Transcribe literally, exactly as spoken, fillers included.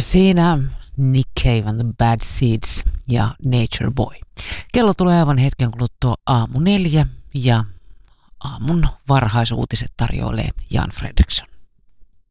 Siinä Nick Cave and the Bad Seeds ja Nature Boy. Kello tulee aivan hetken kuluttua aamu neljä ja aamun varhaisuutiset tarjoilee Jan Fredriksson.